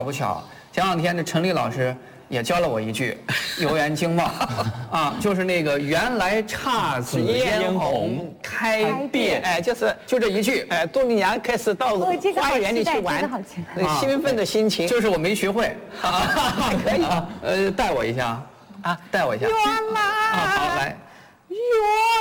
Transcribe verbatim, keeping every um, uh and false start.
不巧，前两天这陈丽老师也教了我一句油盐经贸啊，就是那个原来姹紫嫣红开遍， 哎，就是就这一句， 哎，杜丽娘开始到花园里去玩，那兴奋的心情， 就是我没学会， 可以， 呃，带我一下啊，带我一下。 原来啊，好来。 原